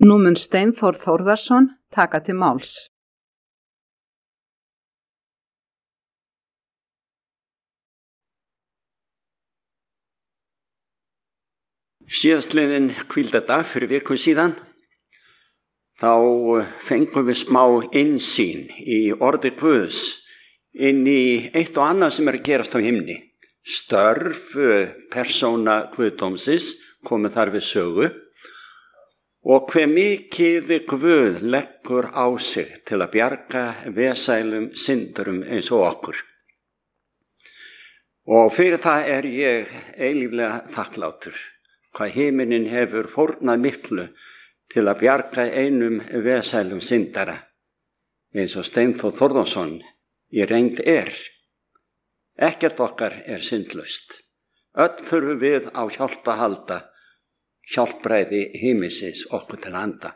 Nú mun Steinþór Þórðarson taka til máls. Síðastliðinn hvíldardag fyrir viku síðan, þá fengum við smá innsýn í orði Guðs inn í eitt og annað sem að gerast á himni. Störf persóna Guðdómsins komið þar við sögu og hve mikið Guð leggur á sig til að bjarga vesælum syndurum eins og okkur. Og fyrir það er ég eilíflega þakklátur. Hvað himinin hefur fórnað miklu til að bjarga einum vesælum syndara, eins og Steinþór Þórðarson í reynd er. Ekkert okkar er syndlaust. Öll þurfum við á hjálp að halda, hjálpræði himinsins okkur til handa.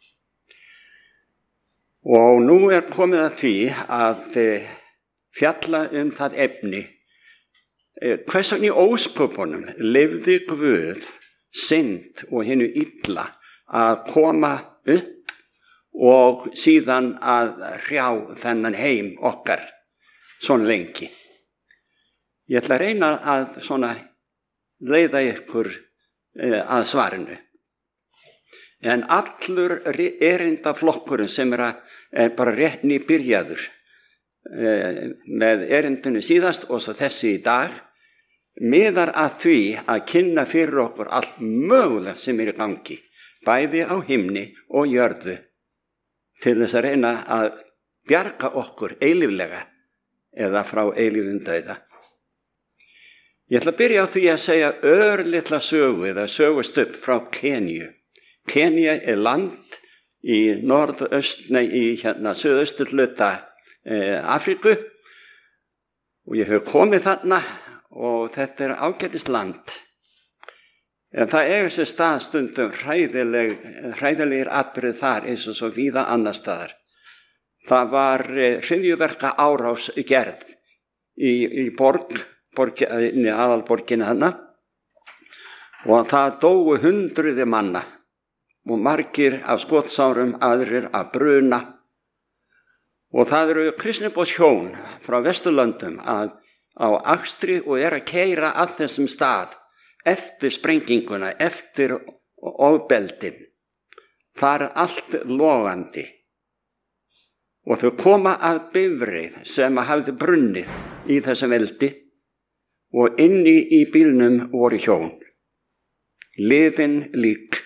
Og nú er komið að því að fjalla það efni. Hvers vegna í ósköpunum leyfði Guð synd og hinu illa að koma upp og síðan að hrjá þennan heim okkar svona lengi. Ég ætla að reyna að svona leiða ykkur að svarinu. En allur erindaflokkurinn sem er bara rétt nýbyrjaður með erindinu síðast og svo þessi í dag, miðar að því að kynna fyrir okkur allt mögulegt sem er í gangi, bæði á himni og jörðu, til þess að reyna að bjarga okkur eilíflega eða frá eilífum dauða. Ég ætla að byrja á því að segja örlitla sögu eða sögustubb frá Keníu. Kenía er land í suðausturhluta Afríku og ég hef komið þarna og þetta er ágætis land. En það eiga sér stað stundum hræðilegir atburðir þar eins og svo víða annar staðar. Það var hryðjuverka árás gerð í aðalborginni þarna og það dóu hundruði manna og margir af skotsárum, aðrir af bruna. Og það eru kristniboðs hjón frá Vesturlöndum á akstri og er að keyra að þessum stað eftir sprenginguna, eftir ofbeldin. Það er allt logandi. Og þau koma að bifreið sem hafði brunnið í þessum eldi og inni í bílnum voru hjón. Liðin lík.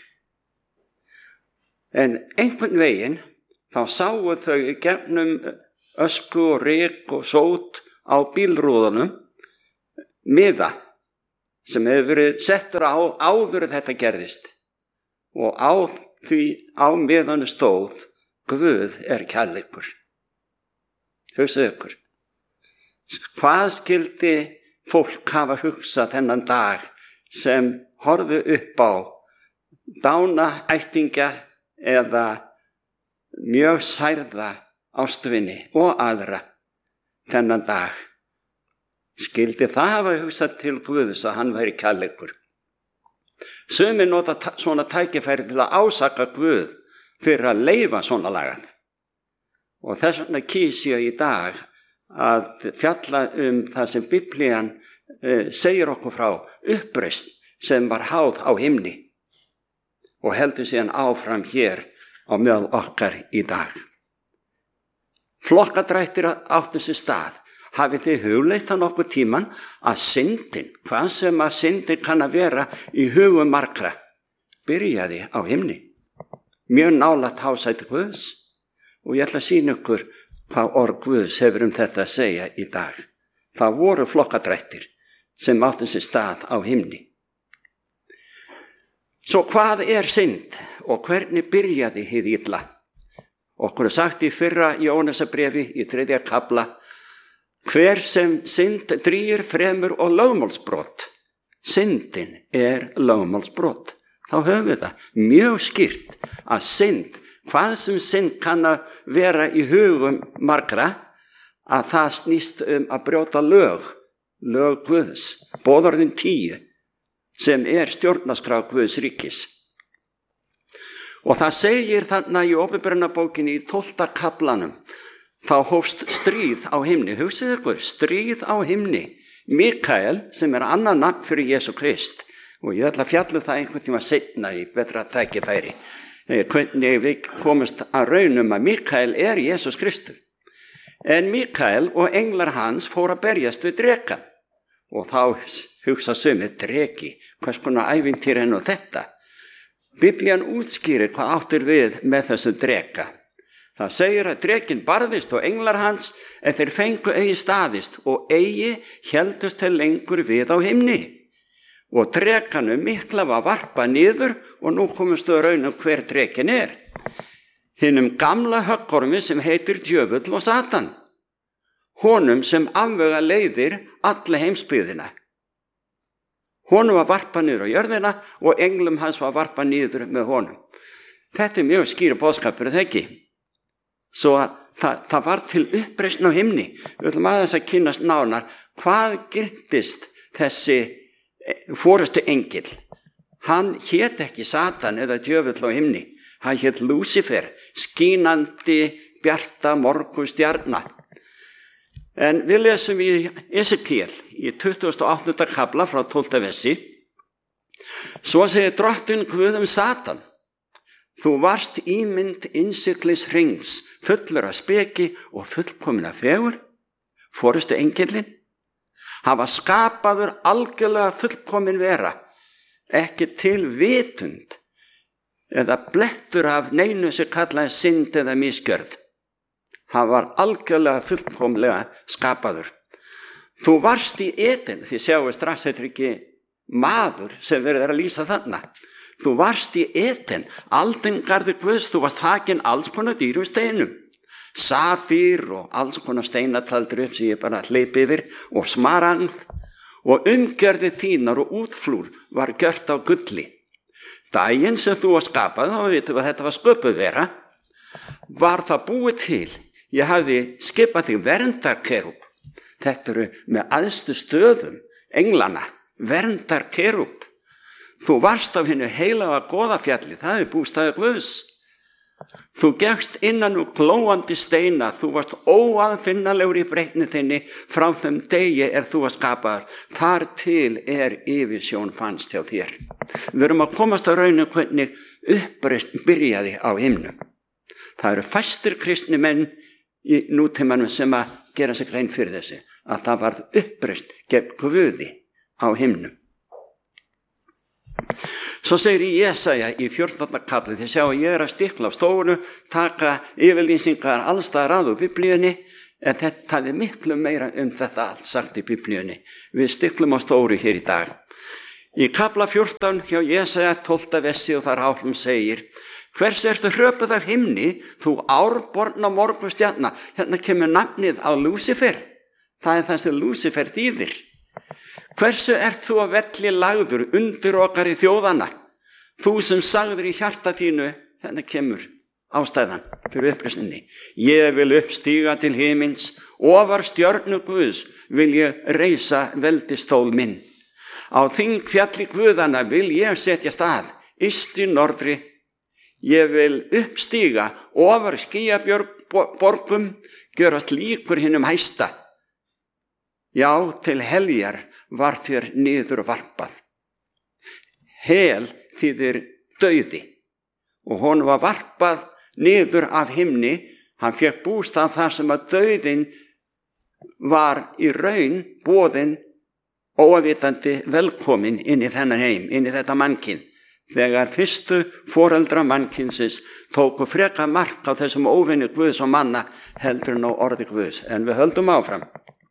En einhvern veginn þá sáu þau gegnum ösku og ryk og sót á bílrúðunum miða sem hefur verið settur á áður þetta gerðist. Og á miðanu stóð Guð er kærleikur. Hugsaðu ykkur. Hvað skyldi fólk hafa hugsað þennan dag sem horfðu upp á dána ættingja eða mjög særða ástvini og aðra þennan dag? Skyldi það hafa hugsað til Guðs að hann væri kærleikur? Sumir nota svona tækifæri til að ásaka Guð fyrir að leyfa svona lagað. Og þess vegna kýs ég í dag að fjalla það sem Biblían segir okkur frá uppreisn sem var háð á himni og heldur síðan áfram hér á meðal okkar í dag. Flokkadrættir áttu sér stað. Hafið þið hugleitt það nokkuð tíman að syndin, hvað sem að syndin kann að vera í hugum margra, byrjaði á himni. Mjög nálægt hásæti Guðs og ég ætla að sýna ykkur hvað orð Guðs hefur þetta að segja í dag. Það voru flokkadrættir sem áttu sér stað á himni. Svo hvað er synd og hvernig byrjaði hið illa? Okkur er sagt í fyrra Jóhannesarbréfi í 3. kafla: hver sem synd drýgir fremur og lögmálsbrot. Syndin er lögmálsbrot. Þá höfum við það mjög skýrt að synd, hvað sem synd kann að vera í hugum margra, að það snýst að brjóta lög Guðs, boðorðin 10, sem er stjórnarskrá Guðs ríkis. Og það segir þarna í Opinberunarbókinni í 12. kaflanum, þá hófst stríð á himni. Hugsið ykkur, stríð á himni. Mikael, sem er annað nafn fyrir Jesú Krist, og ég ætla að fjalla það einhvern tíma seinna í betra tækifæri, hvernig við komumst að raunum að Mikael er Jesús Kristur. En Mikael og englar hans fóru að berjast við dreka. Og þá hugsa sumir, dreki, hvers konar ævintýr er nú þetta? Biblían útskýrir hvað áttir við með þessu dreka. Það segir að drekin barðist og englar hans, en þeir fengu eigi staðist og eigi héldust til lengur við á himni. Og drekanum mikla var varpað niður og nú komumst við raunum hver drekin er. Hinum gamla höggormi sem heitir djöfull og Satan. Honum sem afvega leiðir alla heimsbyggðina. Honum var varpað niður á jörðina og englum hans var varpað niður með honum. Þetta er mjög skýr boðskapur, er það ekki? Svo það var til uppreisn á himni. Við ætlum aðeins að kynnast nánar hvað girtist þessi forustu engil. Hann hét ekki Satan eða djöfull á himni. Hann hét Lúsifer, skínandi bjarta morgunstjarna. En við lesum í Esekiel í 28. kafla frá 12. versi. Svo segir drottinn Guð Satan: Þú varst ímynd innsiglis hrings, fullur af speki og fullkomin af fegurð, forustu engillinn. Hann var skapaður algjörlega fullkomin vera, ekki til vitund eða blettur af neinu sem kallaði synd eða misgjörð. Hann var algjörlega fullkomlega skapaður. Þú varst í Eden, því sjáum við strax, þetta er ekki maður sem verður að lýsa þarna. Þú varst í Eden, aldingarði Guðs, þú varst þakinn alls konar dýrum steinum. Safír og alls konar steinataldur upp sem ég bara hleypi yfir og smaragð, og umgjörði þínar og útflúr var gjört á gulli. Daginn sem þú var skapað, þá vitum við að þetta var sköpuð vera, var það búið til. Ég hafði skipað þig verndarkerúb. Þetta eru með æðstu stöðum englana, verndarkerúb. Þú varst af hinu heilaga goðafjalli, það er bústaður Guðs. Þú gekkst innan úr glóandi steina, þú varst óaðfinnalegur í breytni þinni frá þeim degi er þú að skapaður. Þar til er yfirsjón fannst hjá þér. Við erum að komast að raunum hvernig uppreisn byrjaði á himnum. Það eru fæstir kristni menn í nútímanum sem að gera sig grein fyrir þessu, að það varð uppreisn gegn Guði á himnum. Svo segir í Jesaja í 14. kafli, þið sjá að ég er að stikla á stóru, taka yfirlýsingar allstaðar að úr Biblíunni, en það er miklu meira þetta allt sagt í Biblíunni. Við stiklum á stóru hér í dag. Í kafla 14 hjá Jesaja 12. versi og þar áfram segir: Hvers ertu hröpuð af himni, þú árborna morgunstjarna? Hérna kemur nafnið á Lúsifer. Það er það sem Lúsifer þýðir. Hversu ert þú að velli lagður undir okkar í þjóðana? Þú sem sagður í hjarta þínu, hérna kemur ástæðan fyrir uppreisninni. Ég vil uppstíga til himins, ofar stjörnu Guðs vil ég reisa veldistól minn. Á þingfjalli Guðanna vil ég setja stað, yst í norðri. Ég vil uppstíga ofar skýjaborgum, gjörast líkur hinum hæsta. Já, til heljar var þér niður varpað. Hel þýðir dauði og honum var varpað niður af himni. Hann fékk bústað þar sem að dauðin var í raun boðin óavitandi velkomin inn í þennan heim, inn í þetta mannkyn. Þegar fyrstu foreldra mannkynsins tóku freka mark á þessum óvinni Guðs og manna heldur en á orði Guðs. En við höldum áfram.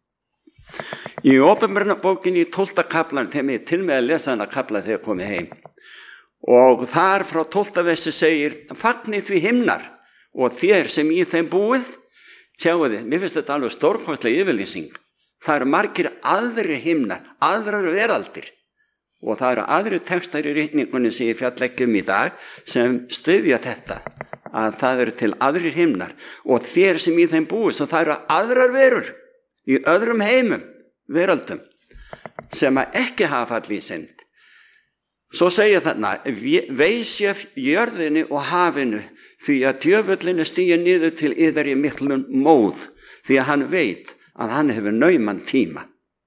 Í Opinberunarbókinni í 12. kaflan, þeim er til með að lesa þennan kafla þegar komið heim. Og þar frá 12. versi segir: Fagnið því himnar og þér sem í þeim búið. Sjáu þið, mér finnst þetta alveg stórkostleg yfirlýsing. Það eru margir aðrir himnar, aðrar veraldir. Og það eru aðrir textar í ritningunni sem ég fjalla ekki í dag sem styðja þetta, að það eru til aðrir himnar og þér sem í þeim búið, svo það eru aðrar verur í öðrum heimum, veröldum, sem að ekki hafa fallið í synd. Svo segja þarna, veisja jörðinni og hafinu, því að djöfullin stígur niður til yðar í miklum móð, því að hann veit að hann hefur nauman tíma.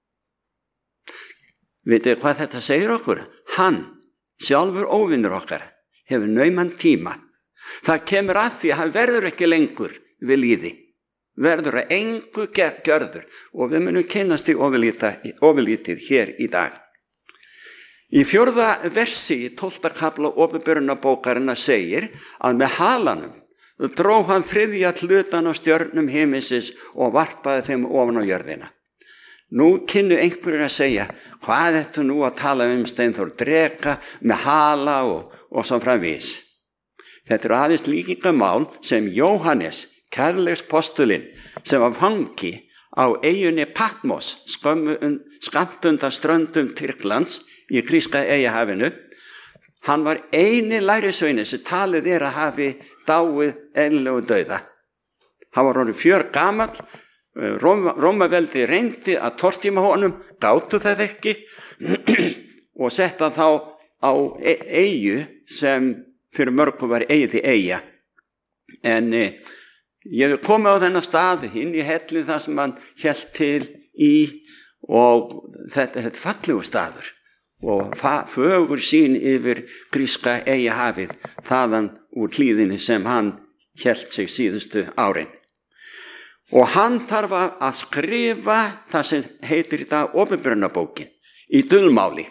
Vitið hvað þetta segir okkur? Hann, sjálfur óvinnur okkar, hefur nauman tíma. Það kemur að því að hann verður ekki lengur við líði, verður að engu gjörður, og við munum kynnast í ofurlítið hér í dag. Í 4. versi í 12. kafla Åpenbarunarbókarinnar segir að með halanum dró hann 3. hlutan af stjörnum himinsins og varpaði þeim ofan á jörðina. Nú kynnu einhverjir að segja, hvað ertu nú að tala Steinþór, dreka með hala og svo framvís. Þetta er aðeins líkingamál sem Jóhannes, kærleikspostulinn, sem var fangi á eyjunni Patmos, skammt undan ströndum Tyrklands í gríska eyjahafinu. Hann var eini lærisveini sem talið að hafi dáið eðlilegu dauða. Hann var orðinn fjörgamall, Rómaveldi reyndi að tortíma honum, gátu það ekki og setta þá á eyju sem fyrir mörgum var eigið í eyja. En ég hef komið á þennan stað inn í hellin þar sem hann hélt til í, og þetta er fallegu staður og fögur sín yfir gríska eyjahafið þaðan úr hlíðinni sem hann hélt sig síðustu árin. Og hann þarf að skrifa það sem heitir í dag Åpenbarunarbókin í dulmáli.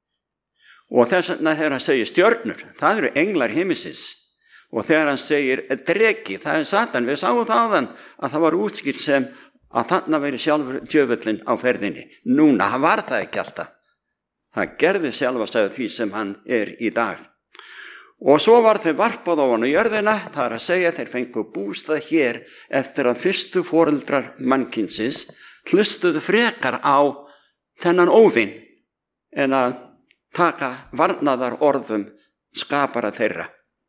Og þess vegna þegar hann segir stjörnur, það eru englar himinsins. Og þegar hann segir dreki, það er Satan. Við sáum þaðan að það var útskýrt sem að þarna veri sjálfur djöfullinn á ferðinni. Núna, hann var það ekki alltaf. Það gerði sjálfast af því sem hann er í dag. Og svo var þeir varpað ofan á jörðina, það er að segja þeir fengu bústað hér eftir að fyrstu foreldrar mannkynsins hlustuðu frekar á þennan óvin en að taka varnaðar orðum skapara þeirra.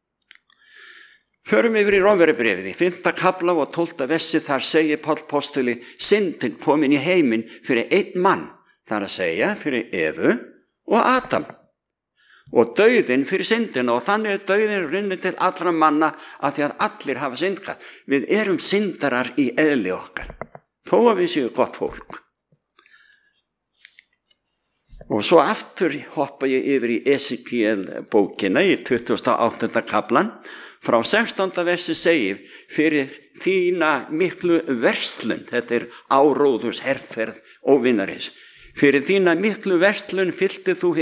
Förum yfir í Rómverjabréfið í 5. kafla og 12. versi, þar segir Páll postuli, syndin komin í heiminn fyrir einn mann, það er að segja fyrir Evu og Adam. Og dauðinn fyrir syndina, og þannig er dauðinn runninn til allra manna að því að allir hafa syndgað. Við erum syndarar í eðli okkar, þó að við séum gott fólk. Og svo aftur hoppa ég yfir í Esekiel bókina í 28. kaplan, frá 16. versi segir, fyrir þína miklu verslun, þetta er áróðurs herferð óvinarins, fyrir þína miklu verslun fyllti þú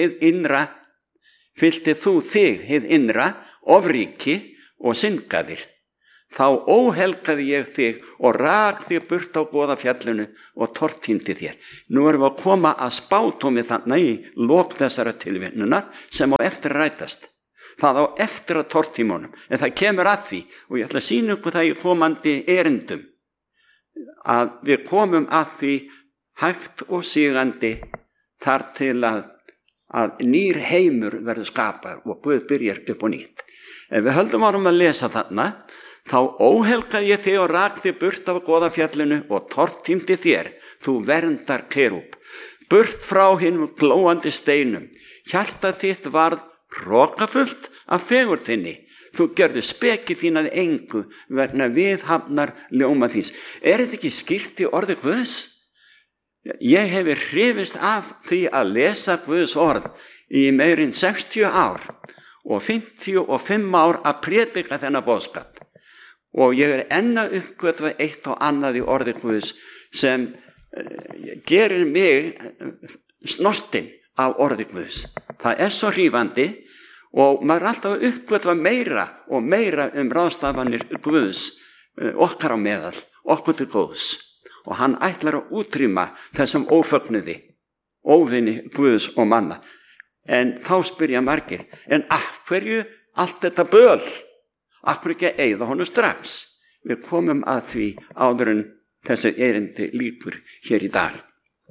þig hið innra, ofríki og syndgaðir. Þá óhelgaði ég þig og rak þig burt á Goðafjallinu og tortímdi þér. Nú erum við að koma að spátómi þannig í lok þessara tilvinnunar sem á eftir að rætast. Það á eftir að tortímunum, en það kemur að því, og ég ætla að sýna ykkur það í komandi erindum, að við komum að því hægt og sígandi þar til að nýr heimur verður skapar og Guð byrjar upp og nýtt. Ef við höldum árum að lesa þarna, þá óhelgaði ég þig og rak þig burt af Goðafjallinu og tortímdi þér, þú verndar kerúb, burt frá hinum glóandi steinum. Hjarta þitt varð hrokafullt af fegurð þinni. Þú gjörðu speki þín að engu vegna viðhafnar ljóma þíns. Er þetta ekki skýrt í orði Guðs? Ég hefi hrifist af því að lesa Guðs orð í meirinn 60 ár og 55 ár að predika þennan boðskap. Og ég er enn að uppgötva eitt og annað í orði Guðs sem gerir mig snortinn af orði Guðs. Það er svo hrífandi og maður er alltaf að uppgötva meira og meira ráðstafanir Guðs okkar á meðal, okkur til góðs. Og hann ætlar að útrýma þessum ófögnuði, óvinni Guðs og manna. En þá spyrja margir, en af hverju allt þetta böl? Af hverju ekki að eyða honum strax? Við komum að því áður en þessu erindi lýkur hér í dag.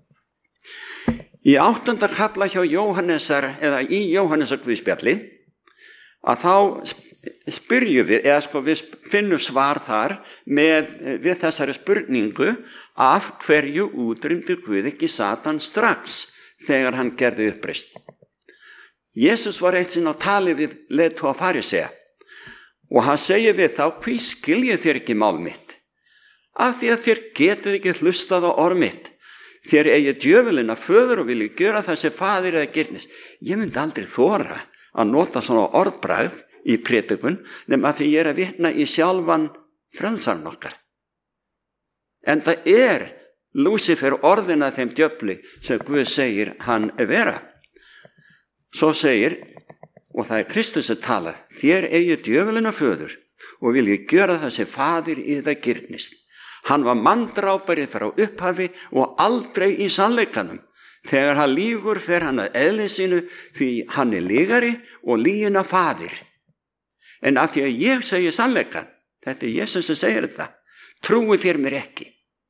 Í 8. kafla hjá Jóhannesar, eða í Jóhannesar Guðspjalli, að þá spyrjum við, eða við finnum svar þar við þessari spurningu, af hverju útrýmdi Guð ekki Satan strax þegar hann gerði uppreisn. Jesus var eitt sinn á tali við leiðtoga farisea og hann segir við þá: hví skiljið þér ekki mál mitt? Af því að þér getið ekki hlustað á orð mitt. Þér eigið djöfulinn að föður og viljið gjöra það sem faðir eða girnist. Ég myndi aldrei þora að nota svona orðbragð í prédikun nema því ég er að vitna í sjálfan frelsarinn okkar. En það er Lúsífer orðin að þeim djöfli sem Guð segir hann vera. Svo segir, og það er Kristus að tala: þér eigið djöfulinn að föður og viljið gjöra það sem faðir eða girnist. Hann var manndrápari frá upphafi og aldrei í sannleikanum. Þegar hann lýgur fer hann að eðli sínu, því hann er lygari og lygina faðir. En af því að ég segi sannleikan, þetta er Jesus sem segir þetta, trúið þér mér ekki.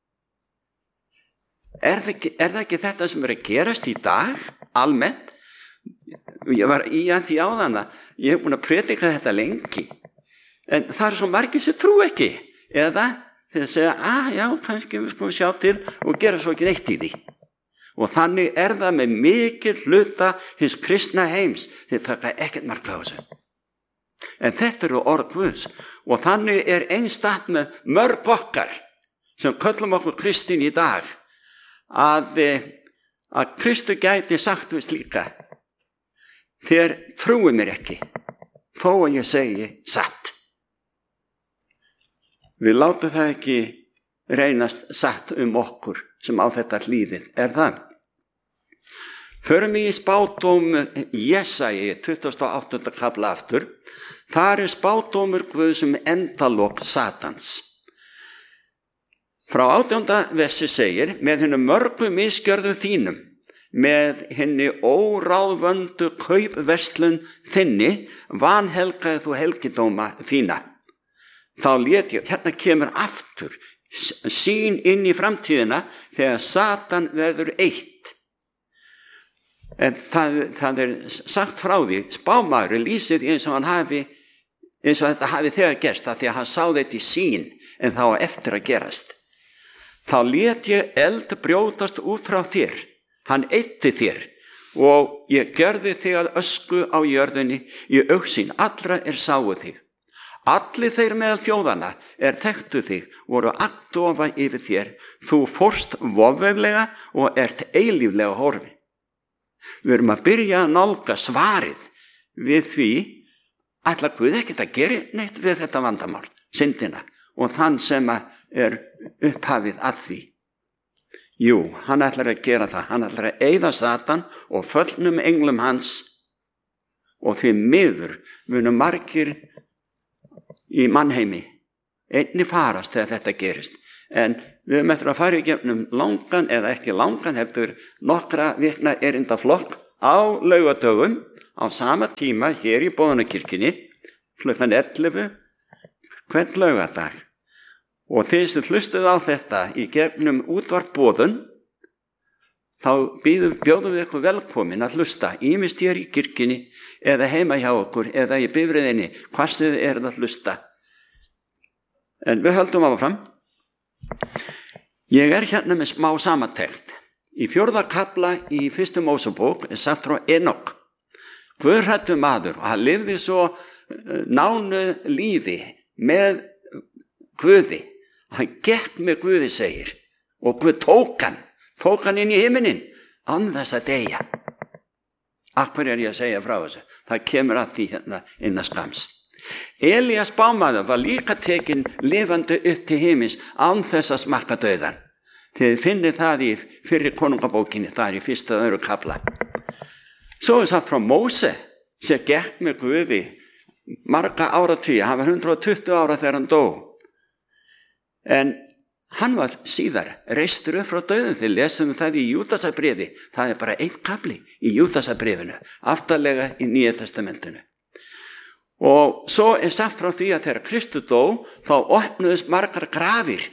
Er það ekki þetta sem er að gerast í dag, almennt? Ég var í að því áðan að ég hef búin að predika þetta lengi. En það er svo margir sem trú ekki. Eða þeir segja: já, kannski við skulum sjá til og gera svo ekki neitt í því. Og þannig er það með mikil hluta hins kristna heims. Þeir taka ekkert mark á þessu. En þetta eru orð Guðs. Og þannig er einstakt með mörg okkar sem köllum okkur kristin í dag að Kristur gæti sagt við slíka: þér trúið mér ekki, þó að ég segi satt. Við látum það ekki reynast satt okkur sem á þetta hlýðið, er það? Förum í spádóm Jesaja 28. kafla aftur. Þar er spádómur Guðs endalok Satans. Frá 18. versi segir: með hinum mörgu misgjörðum þínum, með henni óráðvöndu kaupverslun þinni, vanhelgaði þú helgidóma þína. Þá lét ég, hérna kemur aftur sýn inn í framtíðina þegar Satan verður eitt. En það er sagt frá því, spámaður lýsir því eins og þetta hafi þegar gerst, af því að hann sá þetta í sýn, en þá eftir að gerast. Þá lét ég eld brjótast út frá þér, hann eitti þér, og ég gjörði þig að ösku á jörðinni, í augsýn allra er sáu þig. Allir þeir meðal þjóðana er þekktu þig, voru agndofa yfir þér. Þú fórst vofveflega og ert eilíflega horfin. Við erum að byrja að nálga svarið við því: ætlar Guð ekkert að gera neitt við þetta vandamál, syndina, og þann sem er upphafið að því? Jú, hann ætlar að gera það. Hann ætlar að eyða Satan og föllnum englum hans, og því miður munu margir í mannheimi einni farast þegar þetta gerist. En við höfum eftir að fara í gegnum langan, eða ekki langan, heldur nokkra vikna erindaflokk á laugadögum á sama tíma hér í Boðunarkirkjunni klukkan 11 hvern laugardag. Og þeir sem hlustuðu á þetta í gegnum útvarp Boðun, þá bjóðum við ykkur velkomin að hlusta, ýmist hér í kirkjunni eða heima hjá okkur eða í bifreiðinni, hvar sem þið eruð að hlusta. En við höldum áfram. Ég er hérna með smá samantekt. Í 4. kafla í 1. Mósebók er sagt frá Enok. Guðhræddur maður, og hann lifði svo nánu lífi með Guði. Hann gekk með Guði, segir, og Guð tók hann inn í himinin án þess að deyja. Af hverju er ég að segja frá þessu? Það kemur að því hérna innan skams. Elías spámaður var líka tekinn lifandi upp til himins án þess að smakka dauðan. Þið finnið það í fyrri konungabókinni, það er í 1. og 2. kafla. Svo er sagt frá Móse sem gekk með Guði marga áratugi. Hann var 120 ára þegar hann dó. En hann var síðar reistur upp frá dauðum. Þið lesum það í Júdasarbréfi. Það er bara einn kafli í Júdasarbréfinu, aftarlega í Nýja testamentinu. Og svo er sagt frá því að þegar Kristur dó, þá opnuðust margar grafir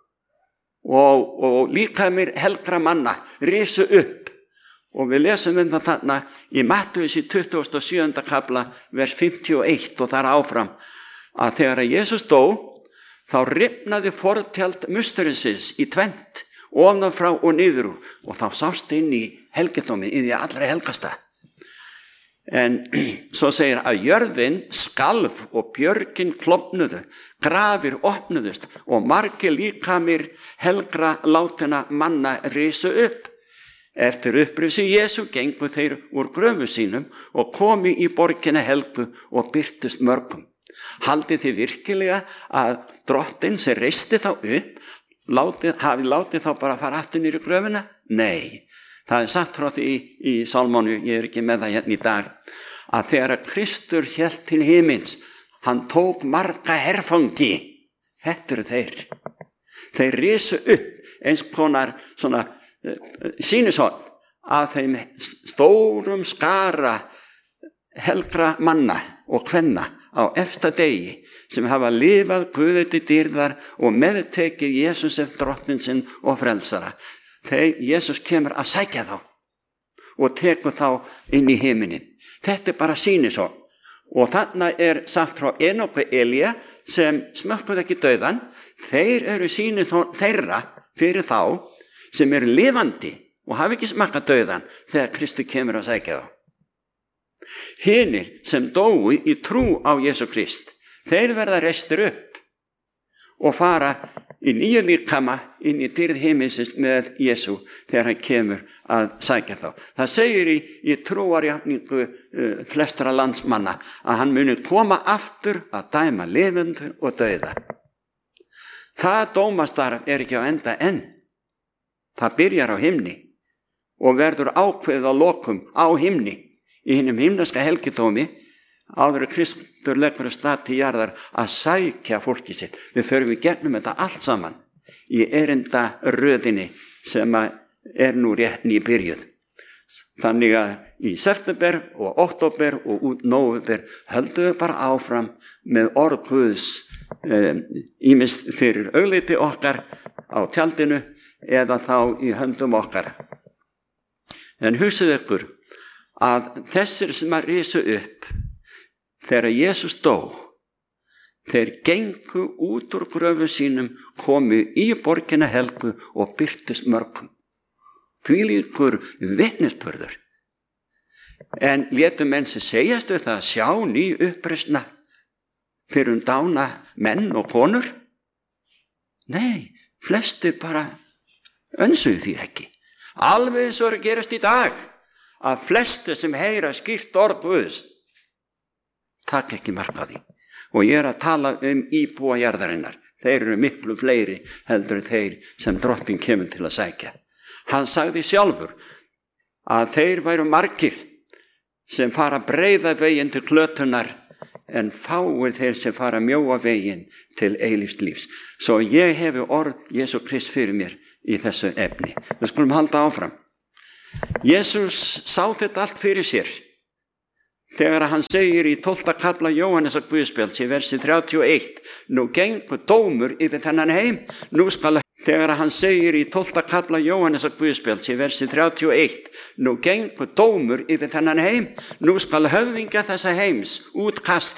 og líkamir helgra manna risu upp. Og við lesum það þarna í Mattheus í 27. kafla, vers 51 og þar áfram, að þegar Jesus dó, þá rifnaði fortjald musturinsins í tvennt, ofan frá og niður, og þá sást inn í helgidóminn, inn í allra helgasta. En svo segir að jörðin skalf og björgin klofnuðu, grafir opnuðust og margir líkamir helgra látinna manna risu upp. Eftir upprisu Jesú gengu þeir úr gröfu sínum og komu í borgina helgu og birtust mörgum. Haldið þið virkilega að drottinn sem reisti þá upp hafi látið þá bara fara aftur niður í gröfuna? Nei. Það er sagt frá því í Sálmónu, ég er ekki með það hérna í dag, að þegar Kristur hélt til himins, hann tók marga herfangi. Þetta eru þeir. Þeir risu upp eins konar svona sýnishorn af þeim stórum skara helgra manna og kvenna á efsta degi sem hafa lifað Guði til dýrðar og meðtekið Jesús eftir drottinn sinn og frelsara. Þegar Jesús kemur að sækja þá og tekur þá inn í himinin. Þetta er bara sýnishorn. Og þarna er sagt frá Enok og Elía sem smökkuðu ekki dauðan. Þeir eru sýnishorn þeirra fyrir þá sem eru lifandi og hafa ekki smakkað dauðan þegar Kristur kemur að sækja þá. Hinir sem dóu í trú á Jesú Krist, þeir verða reistir upp og fara í nýja líkama inn í dýrð himinsins með Jesú þegar hann kemur að sækja þá. Það segir í trúarjátningu flestra landsmanna að hann muni koma aftur að dæma lifendur og dauða. Það dómastarf er ekki á enda enn. Það byrjar á himni og verður ákveðið á lokum á himni í hinum himneska helgidómi áður að Kristur leggur af stað til jarðar að sækja fólki sitt. Við förum í gegnum þetta allt saman í erinda röðinni sem er nú rétt nýbyrjuð. Þannig að í september og október og út nóvember höldum við bara áfram með orð Guðs ýmist fyrir augliti okkar á tjaldinu eða þá í höndum okkar. En hugsið ykkur að þessir sem að risu upp þegar Jesús dó, þeir gengu út úr gröfu sínum, komu í borgina helgu og birtust mörgum. Þvílíkur vitnisburður. En létu menn sem segjast við það, sjá ný uppreisna fyrir dána menn og konur? Nei, flestir bara önsuðu því ekki. Alveg eins og er að gerast í dag, að flestir sem heyra skýrt orð Guðs takk ekki mark á því. Og ég er að tala íbúa jarðarinnar. Þeir eru miklu fleiri heldur en þeir sem drottinn kemur til að sækja. Hann sagði sjálfur að þeir væru margir sem fara breiða veginn til glötunar en fáir þeir sem fara mjóa veginn til eilífs lífs. Svo ég hefi orð Jesú Krist fyrir mér í þessu efni. Við skulum halda áfram. Jesús sá þetta allt fyrir sér þegar hann segir í 12. kafla Jóhannesar Guðspjalls í versi 31, nú gengur dómur yfir þennan heim, þegar hann segir í 12. kafla Jóhannesar Guðspjalls í versi 31, nú gengur dómur yfir þennan heim, nú skal höfðingja þessa heims útkasta